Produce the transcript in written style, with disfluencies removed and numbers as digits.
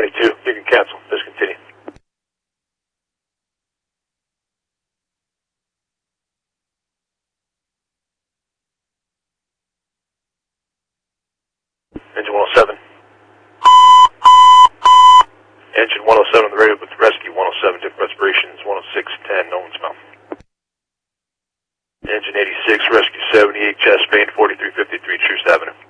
72, you can cancel. Discontinue. Engine 107. Engine 107 on the radio with rescue 107, different respirations, 10610, no one's mouth. Engine 86, rescue 78, chest pain 4353, Truce Avenue.